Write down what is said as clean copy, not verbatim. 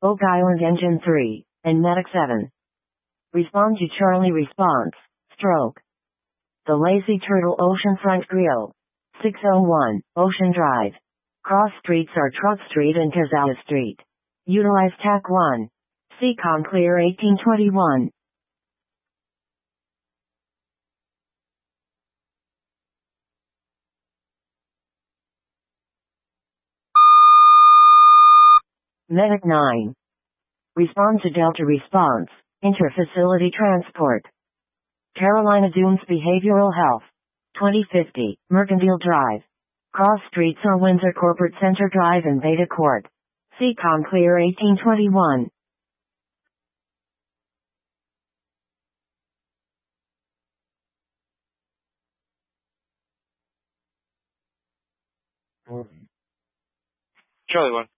Oak Island Engine 3, and Medic 7. Respond to Charlie response, stroke. The Lazy Turtle Oceanfront Grill. 601, Ocean Drive. Cross streets are Truck Street and Kazawa Street. Utilize TAC 1. Seacon Clear 1821. Medic 9. Respond to Delta response, interfacility transport. Carolina Dunes Behavioral Health. 2050, Mercantile Drive. Cross streets are Windsor Corporate Center Drive and Beta Court. Seacon Clear 1821. Charlie 1.